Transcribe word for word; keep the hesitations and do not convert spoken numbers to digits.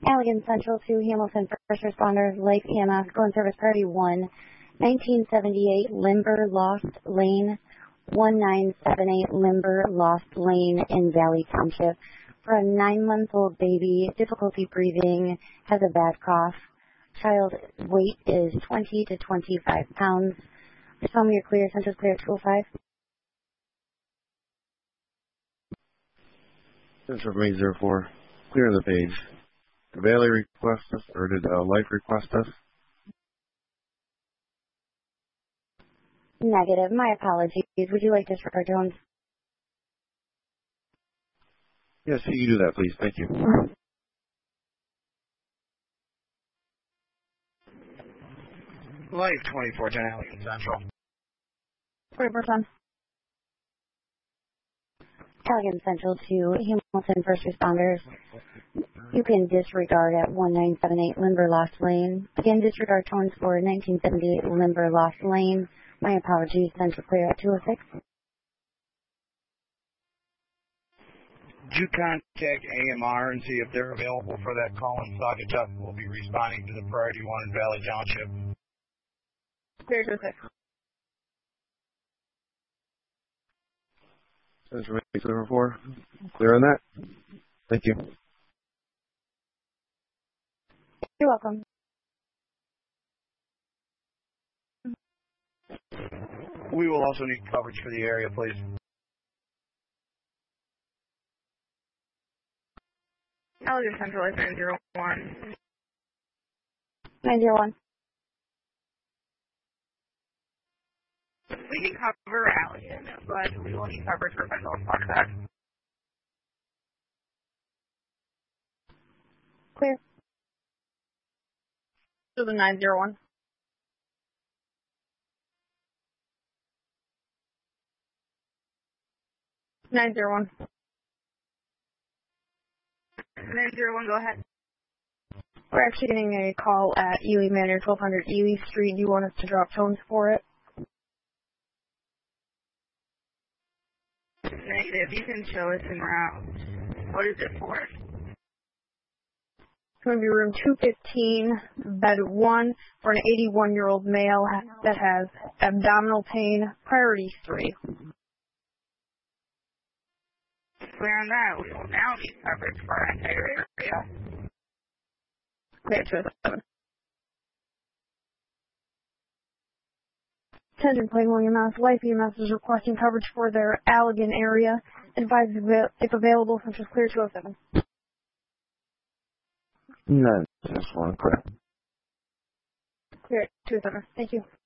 Allegan Central to Hamilton First Responders, Life E M S, Go in Service Priority one, nineteen seventy-eight Limber Lost Lane, nineteen seventy-eight Limber Lost Lane in Valley Township. For a nine-month-old baby, difficulty breathing, has a bad cough. Child weight is twenty to twenty-five pounds. Tell me you're clear. Central's clear at two oh five. Central from eight zero four. Clear the page. Did Valley request us, or did uh, Life request us? Negative. My apologies. Would you like disregard tones? Yes, you can do that, please. Thank you. Life twenty-four ten Allegan Central. twenty-four ten. Allegan Central to Hamilton First Responders. You can disregard at nineteen seventy-eight Limber Lost Lane. Again, disregard tones for nineteen seventy-eight Limber Lost Lane. My apologies. Central clear at two oh six. Would you contact A M R and see if they're available for that call in Saugatuck? We'll be responding to the priority one in Valley Township. Clear two oh six. Central eight zero four. Clear on that? Thank you. You're welcome. We will also need coverage for the area, please. Allegan Central is nine zero one. nine zero one. We can cover Allegan, but we will need coverage for Central Saugatuck. Clear. To the nine zero one. nine zero one. nine zero one, go ahead. We're actually getting a call at Ely Manor, twelve hundred Ely Street. Do you want us to drop tones for it? Negative. You can show us en route. What is it for? It's going to be room two fifteen, bed one, for an eighty-one-year-old male that has abdominal pain, priority three. Clear on that. We will now need coverage for our entire area. Clear two oh seven. Attention, Plain William Mass. Life E M S is requesting coverage for their Allegan area. Advise if available, since it's clear two oh seven. No, just one clear. Clear two oh seven. Thank you.